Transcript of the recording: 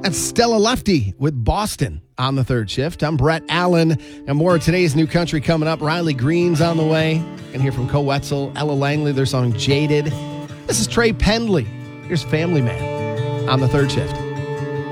That's Stella Lefty with Boston on the third shift. I'm Brett Allen, and more of today's new country coming up. Riley Green's on the way. And hear from Co Wetzel, Ella Langley, their song Jaded. This is Trey Pendley. Here's Family Man on the third shift.